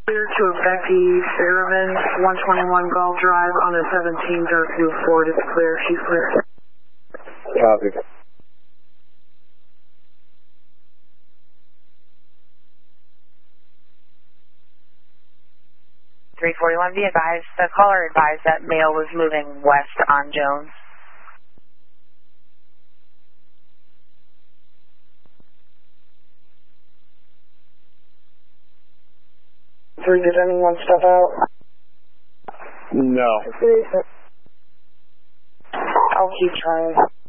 Clear to Becky Fairman, 121 Gulf Drive on a 17 dark blue Ford. It's clear. She's clear. Copy. 341, be advised, the caller advised that male was moving west on Jones. Did anyone step out? No. I'll keep trying.